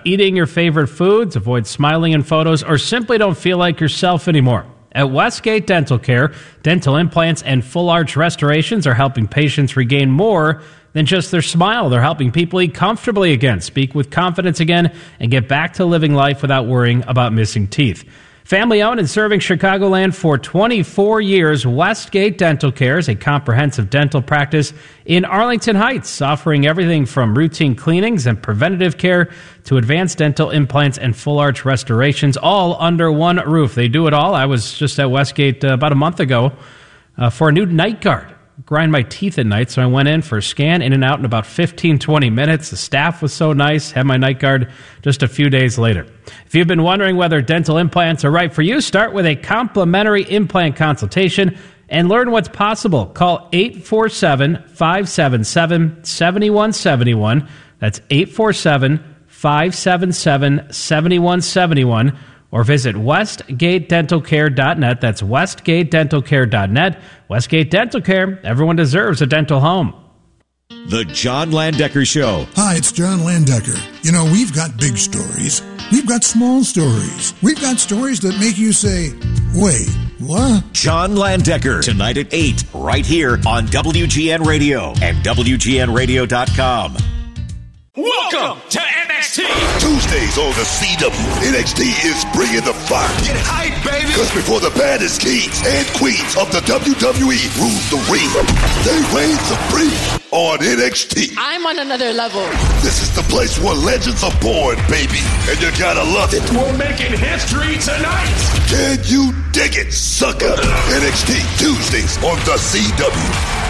eating your favorite foods, avoid smiling in photos, or simply don't feel like yourself anymore. At Westgate Dental Care, dental implants and full arch restorations are helping patients regain more than just their smile. They're helping people eat comfortably again, speak with confidence again, and get back to living life without worrying about missing teeth. Family owned and serving Chicagoland for 24 years, Westgate Dental Care is a comprehensive dental practice in Arlington Heights, offering everything from routine cleanings and preventative care to advanced dental implants and full arch restorations, all under one roof. They do it all. I was just at Westgate about a month ago for a new night guard. Grind my teeth at night, so I went in for a scan, in and out in about 15-20 minutes. The staff was so nice. Had my night guard just a few days later. If you've been wondering whether dental implants are right for you, start with a complimentary implant consultation and learn what's possible. Call 847-577-7171. That's 847-577-7171. Or visit westgatedentalcare.net. That's westgatedentalcare.net. Westgate Dental Care. Everyone deserves a dental home. The John Landecker Show. Hi, it's John Landecker. You know, we've got big stories. We've got small stories. We've got stories that make you say, wait, what? John Landecker, tonight at 8, right here on WGN Radio and WGNradio.com. Welcome to NXT. Tuesdays on the CW, NXT is bringing the fire. Get hype, baby. Because before the baddest kings and queens of the WWE rule the ring, they reign supreme on NXT. I'm on another level. This is the place where legends are born, baby, and you gotta love it. We're making history tonight. Can you dig it, sucker? NXT Tuesdays on the CW.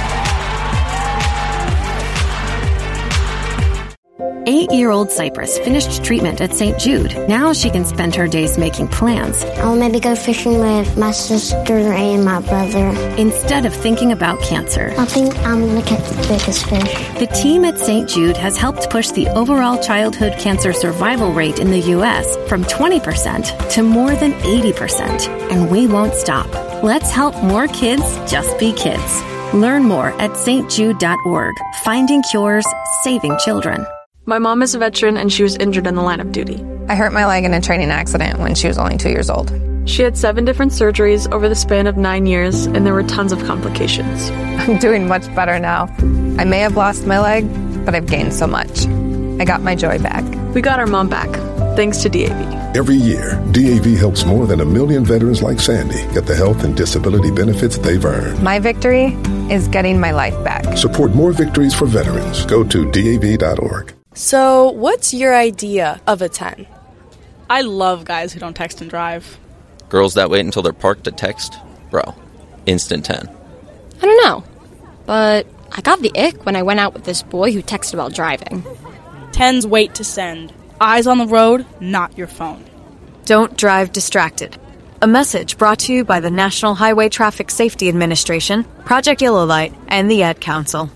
8-year-old Cypress finished treatment at St. Jude. Now she can spend her days making plans. I'll maybe go fishing with my sister and my brother. Instead of thinking about cancer. I think I'm going to catch the biggest fish. The team at St. Jude has helped push the overall childhood cancer survival rate in the U.S. from 20% to more than 80%. And we won't stop. Let's help more kids just be kids. Learn more at stjude.org. Finding cures, saving children. My mom is a veteran and she was injured in the line of duty. I hurt my leg in a training accident when she was only 2 years old. She had 7 different surgeries over the span of 9 years, and there were tons of complications. I'm doing much better now. I may have lost my leg, but I've gained so much. I got my joy back. We got our mom back, thanks to DAV. Every year, DAV helps more than 1 million veterans like Sandy get the health and disability benefits they've earned. My victory is getting my life back. Support more victories for veterans. Go to DAV.org. So, what's your idea of a 10? I love guys who don't text and drive. Girls that wait until they're parked to text? Bro, instant 10. I don't know, but I got the ick when I went out with this boy who texted while driving. 10s wait to send. Eyes on the road, not your phone. Don't drive distracted. A message brought to you by the National Highway Traffic Safety Administration, Project Yellow Light, and the Ad Council.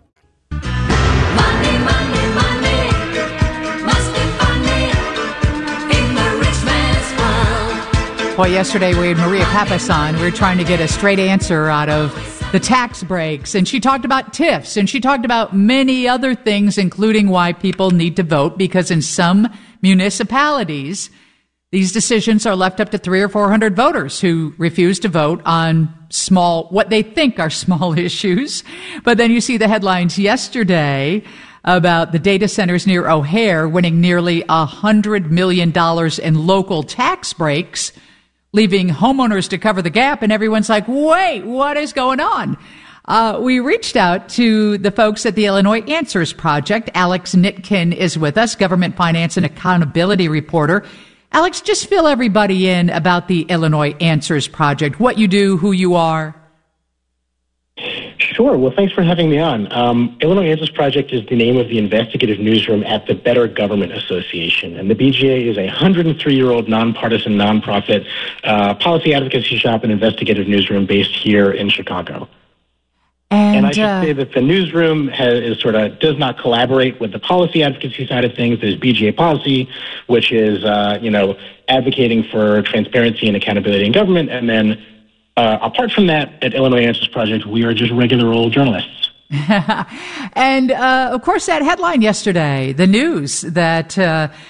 Well, yesterday we had Maria Papasan. We were trying to get a straight answer out of the tax breaks. And she talked about TIFs. And she talked about many other things, including why people need to vote. Because in some municipalities, these decisions are left up to 300 or 400 voters who refuse to vote on what they think are small issues. But then you see the headlines yesterday about the data centers near O'Hare winning nearly $100 million in local tax breaks, leaving homeowners to cover the gap, and everyone's like, wait, what is going on? We reached out to the folks at the Illinois Answers Project. Alex Nitkin is with us, government finance and accountability reporter. Alex, just fill everybody in about the Illinois Answers Project, what you do, who you are. Sure. Well, thanks for having me on. Illinois Answers Project is the name of the investigative newsroom at the Better Government Association. And the BGA is a 103-year-old nonpartisan nonprofit policy advocacy shop and investigative newsroom based here in Chicago. And I should say that the newsroom does not collaborate with the policy advocacy side of things. There's BGA policy, which is, advocating for transparency and accountability in government. And then apart from that, at Illinois Answers Project, we are just regular old journalists. And, of course, that headline yesterday, the news that